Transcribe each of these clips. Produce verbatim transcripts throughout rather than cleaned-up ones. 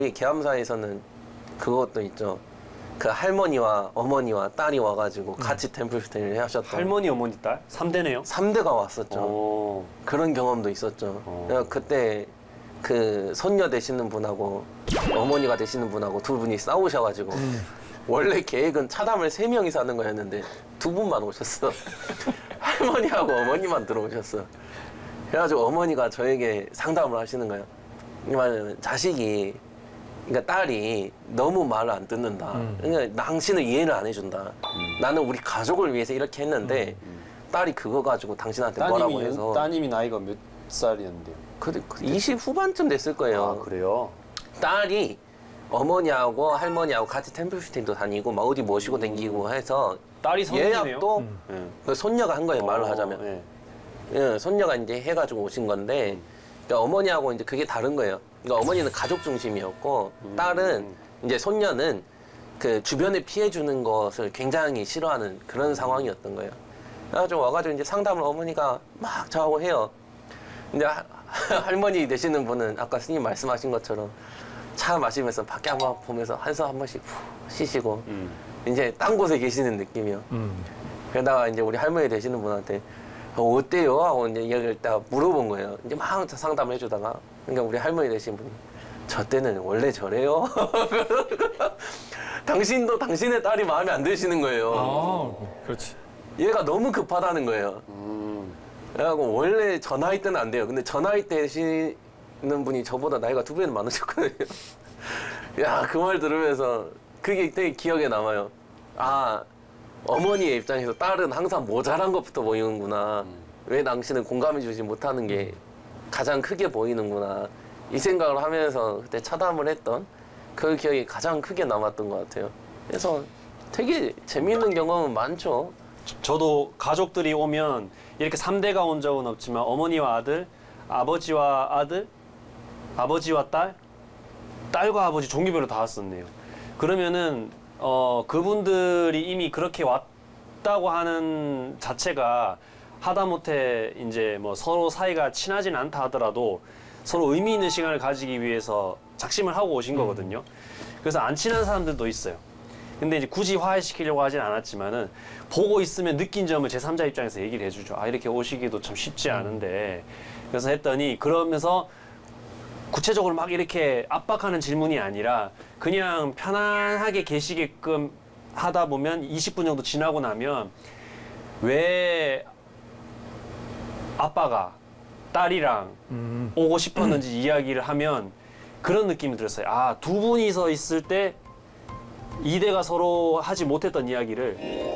우리 계암사에서는 그것도 있죠. 그 할머니와 어머니와 딸이 와가지고 같이 음. 템플스테이를 하셨던. 할머니, 어머니, 딸? 삼 대네요? 삼 대가 왔었죠. 오. 그런 경험도 있었죠. 그래서 그때 그 손녀 되시는 분하고 어머니가 되시는 분하고 두 분이 싸우셔가지고 음. 원래 계획은 차담을 세 명이서 하는 거였는데 두 분만 오셨어. 할머니하고 어머니만 들어오셨어. 그래가지고 어머니가 저에게 상담을 하시는 거예요. 왜냐면 자식이, 그러니까 딸이 너무 말을 안 듣는다. 음. 그러니까 당신을 이해를 안 해준다. 음. 나는 우리 가족을 위해서 이렇게 했는데 음. 딸이 그거 가지고 당신한테 따님이, 뭐라고 해서. 따님이 나이가 몇 살이었는데요? 그, 이십 후반쯤 됐을 거예요. 아, 그래요? 딸이 어머니하고 할머니하고 같이 템플스테이도 다니고 막 어디 모시고 음. 다니고 해서 딸이 성인이네요? 예약도 음. 그 손녀가 한 거예요. 어, 말로 하자면. 네. 예, 손녀가 이제 해가지고 오신 건데 음. 그러니까 어머니하고 이제 그게 다른 거예요. 그러니까 어머니는 가족 중심이었고 음. 딸은 이제 손녀는 그 주변에 피해 주는 것을 굉장히 싫어하는 그런 상황이었던 거예요. 그래가지고 와가지고 이제 상담을 어머니가 막 저하고 해요. 근데 하, 할머니 되시는 분은 아까 스님 말씀하신 것처럼 차 마시면서 밖에 한번 보면서 한숨 한 번씩 푹 쉬시고 음. 이제 딴 곳에 계시는 느낌이요. 음. 그러다가 이제 우리 할머니 되시는 분한테 어, 어때요? 하고 이제 이야기를 딱 물어본 거예요. 이제 막 상담을 해주다가 그러니까 우리 할머니 되신 분이 저 때는 원래 저래요? 당신도 당신의 딸이 마음에 안 드시는 거예요. 아, 그렇지. 얘가 너무 급하다는 거예요. 음. 그래갖고 원래 저 나이 때는 안 돼요. 근데 저 나이 때 되시는 분이 저보다 나이가 두 배는 많으셨거든요. 야, 그 말 들으면서 그게 되게 기억에 남아요. 아, 어머니의 입장에서 딸은 항상 모자란 것부터 보이는구나. 음. 왜 당신은 공감해주지 못하는 게 가장 크게 보이는구나. 이 생각을 하면서 그때 차담을 했던 그 기억이 가장 크게 남았던 것 같아요. 그래서 되게 재미있는 경험은 많죠. 저도 가족들이 오면 이렇게 삼 대가 온 적은 없지만 어머니와 아들, 아버지와 아들, 아버지와 딸, 딸과 아버지 종류별로 다 왔었네요. 그러면은 어 그분들이 이미 그렇게 왔다고 하는 자체가 하다못해 이제 뭐 서로 사이가 친하진 않다 하더라도 서로 의미 있는 시간을 가지기 위해서 작심을 하고 오신 거거든요. 그래서 안 친한 사람들도 있어요. 근데 이제 굳이 화해시키려고 하진 않았지만은 보고 있으면 느낀 점을 제삼자 입장에서 얘기를 해주죠. 아, 이렇게 오시기도 참 쉽지 않은데. 그래서 했더니 그러면서 구체적으로 막 이렇게 압박하는 질문이 아니라 그냥 편안하게 계시게끔 하다 보면 이십 분 정도 지나고 나면 왜 아빠가 딸이랑 음. 오고 싶었는지 이야기를 하면 그런 느낌이 들었어요. 아, 두 분이서 있을 때 이 대가 서로 하지 못했던 이야기를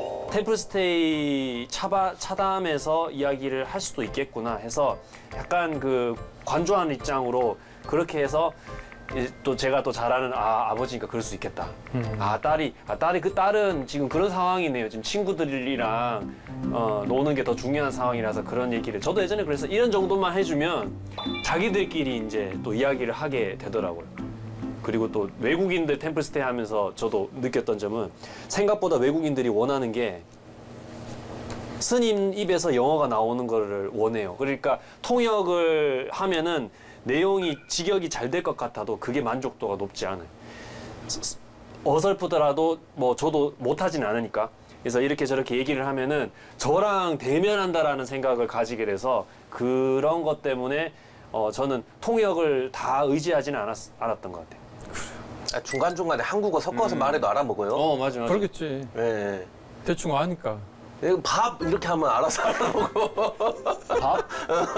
템플스테이 차바, 차담에서 이야기를 할 수도 있겠구나 해서 약간 그 관조하는 입장으로 그렇게 해서 또 제가 또 잘 아는 아, 아버지니까 그럴 수 있겠다. 음. 아, 딸이, 아, 딸이 그 딸은 지금 그런 상황이네요. 지금 친구들이랑 어, 노는 게 더 중요한 상황이라서 그런 얘기를. 저도 예전에 그래서 이런 정도만 해주면 자기들끼리 이제 또 이야기를 하게 되더라고요. 그리고 또 외국인들 템플스테이 하면서 저도 느꼈던 점은 생각보다 외국인들이 원하는 게 스님 입에서 영어가 나오는 거를 원해요. 그러니까 통역을 하면은 내용이 직역이 잘 될 것 같아도 그게 만족도가 높지 않아요. 어설프더라도 뭐 저도 못하진 않으니까. 그래서 이렇게 저렇게 얘기를 하면은 저랑 대면한다라는 생각을 가지게 돼서 그런 것 때문에 어 저는 통역을 다 의지하지는 않았, 않았던 것 같아요. 아, 중간중간에 한국어 섞어서 음. 말해도 알아먹어요. 어, 맞아, 맞아. 그러겠지. 네. 대충 아니까. 밥 이렇게 하면 알아서 알아먹어. 밥?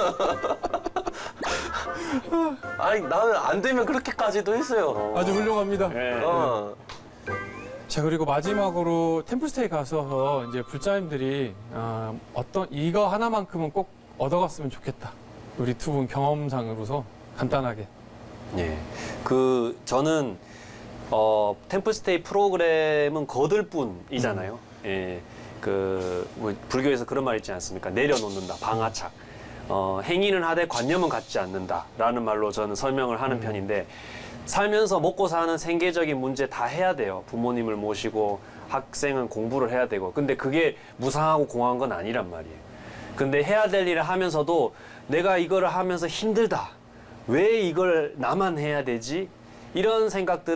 아니, 나는 안 되면 그렇게까지도 했어요. 어. 아주 훌륭합니다. 네. 어. 자, 그리고 마지막으로 템플스테이 가서 이제 불자님들이 어, 어떤 이거 하나만큼은 꼭 얻어갔으면 좋겠다. 우리 두 분 경험상으로서 간단하게. 예. 그 저는 어 템플스테이 프로그램은 거들 뿐이잖아요. 음. 예. 그 뭐 불교에서 그런 말 있지 않습니까? 내려놓는다, 방아착. 어, 행위는 하되 관념은 갖지 않는다라는 말로 저는 설명을 하는 음. 편인데 살면서 먹고 사는 생계적인 문제 다 해야 돼요. 부모님을 모시고 학생은 공부를 해야 되고. 근데 그게 무상하고 공허한 건 아니란 말이에요. 근데 해야 될 일을 하면서도 내가 이거를 하면서 힘들다. 왜 이걸 나만 해야 되지? 이런 생각들